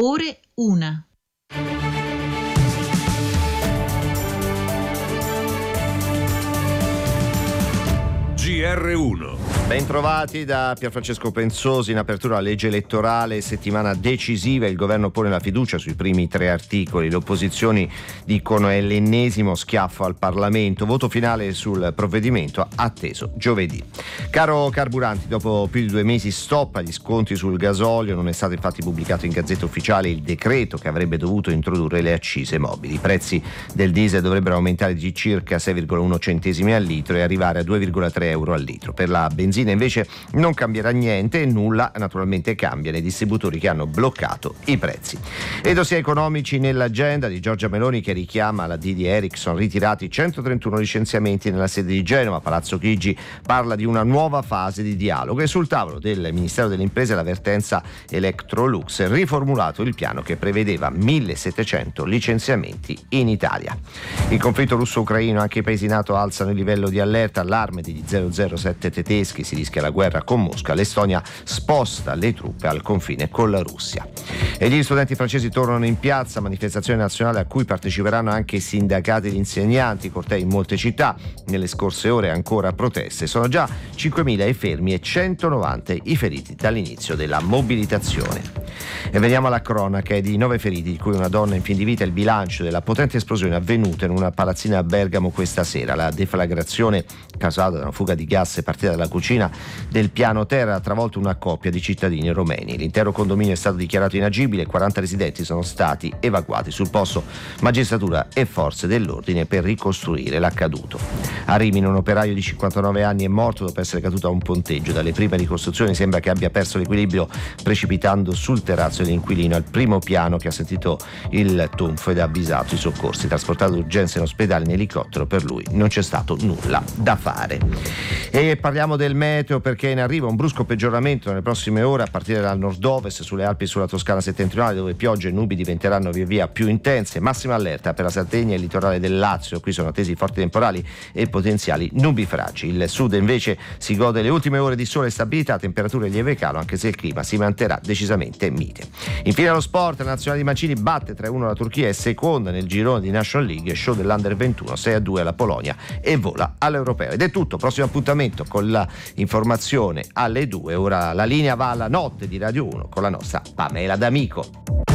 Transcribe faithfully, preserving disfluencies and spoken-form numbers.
Ore una. G R uno. Bentrovati da Pierfrancesco Pensosi. In apertura alla legge elettorale, settimana decisiva, il governo pone la fiducia sui primi tre articoli. Le opposizioni dicono è l'ennesimo schiaffo al Parlamento. Voto finale sul provvedimento atteso giovedì. Caro carburanti, dopo più di due mesi stop agli sconti sul gasolio. Non è stato infatti pubblicato in Gazzetta Ufficiale il decreto che avrebbe dovuto introdurre le accise mobili. I prezzi del diesel dovrebbero aumentare di circa sei virgola uno centesimi al litro e arrivare a due virgola tre euro al litro. Per la benzina invece non cambierà niente e nulla naturalmente cambia nei distributori che hanno bloccato i prezzi. E dossier economici nell'agenda di Giorgia Meloni, che richiama la D di Ericsson, ritirati centotrentuno licenziamenti nella sede di Genova. Palazzo Chigi parla di una nuova fase di dialogo e sul tavolo del Ministero delle Imprese l'avvertenza Electrolux, riformulato il piano che prevedeva millesettecento licenziamenti in Italia. Il conflitto russo-ucraino, anche i paesi NATO alzano il livello di allerta. Allarme degli zero zero sette tedeschi, si rischia la guerra con Mosca. L'Estonia sposta le truppe al confine con la Russia. E gli studenti francesi tornano in piazza, manifestazione nazionale a cui parteciperanno anche i sindacati e gli insegnanti, cortei in molte città. Nelle scorse ore ancora proteste. Sono già cinquemila i fermi e centonovanta i feriti dall'inizio della mobilitazione. E veniamo alla cronaca di nove feriti, di cui una donna in fin di vita. Il bilancio della potente esplosione avvenuta in una palazzina a Bergamo questa sera. La deflagrazione causata da una fuga di gas partita dalla cucina del piano terra ha travolto una coppia di cittadini romeni. L'intero condominio è stato dichiarato inagibile e quaranta residenti sono stati evacuati. Sul posto magistratura e forze dell'ordine per ricostruire l'accaduto. A Rimini un operaio di cinquantanove anni è morto dopo essere caduto a un ponteggio. Dalle prime ricostruzioni sembra che abbia perso l'equilibrio precipitando sul terrazzo dell'inquilino al primo piano, che ha sentito il tonfo ed ha avvisato i soccorsi. Trasportato d'urgenza in ospedale in elicottero, per lui non c'è stato nulla da fare. E parliamo del meteo, perché è in arrivo un brusco peggioramento nelle prossime ore a partire dal nord-ovest, sulle Alpi e sulla Toscana settentrionale, dove piogge e nubi diventeranno via via più intense. Massima allerta per la Sardegna e il litorale del Lazio, qui sono attesi forti temporali e potenziali nubifragi. Il sud invece si gode le ultime ore di sole e stabilità, temperature lieve calo, anche se il clima si manterrà decisamente mite. Infine allo sport, la nazionale di Mancini batte tre a uno la Turchia, è seconda nel girone di National League, show dell'Under ventuno, sei a due alla Polonia e vola all'Europeo. Ed è tutto, prossimo appuntamento con la informazione alle due. Ora la linea va alla notte di Radio uno con la nostra Pamela D'Amico.